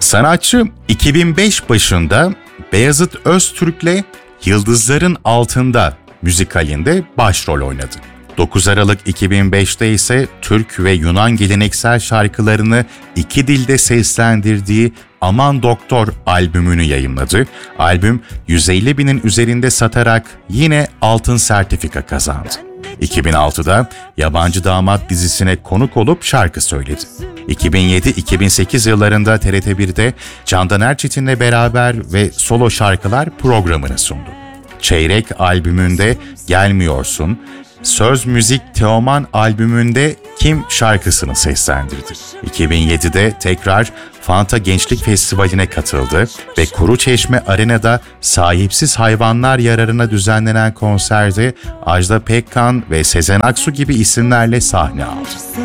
Sanatçı 2005 başında Beyazıt Öztürk'le Yıldızların Altında müzikalinde başrol oynadı. 9 Aralık 2005'te ise Türk ve Yunan geleneksel şarkılarını iki dilde seslendirdiği Aman Doktor albümünü yayımladı. Albüm 150 binin üzerinde satarak yine altın sertifika kazandı. 2006'da Yabancı Damat dizisine konuk olup şarkı söyledi. 2007-2008 yıllarında TRT1'de Candan Erçetin'le beraber ve solo şarkılar programını sundu. Çeyrek albümünde Gelmiyorsun, Söz Müzik Teoman albümünde Kim şarkısını seslendirdi. 2007'de tekrar Fanta Gençlik Festivali'ne katıldı ve Kuruçeşme Arena'da sahipsiz hayvanlar yararına düzenlenen konserde Ajda Pekkan ve Sezen Aksu gibi isimlerle sahne aldı.